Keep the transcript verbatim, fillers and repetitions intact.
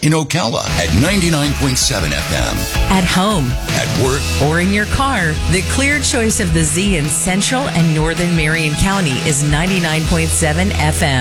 In Ocala at ninety-nine point seven F M. At home, at work, or in your car, the clear choice of the Z in Central and Northern Marion County is ninety-nine point seven F M.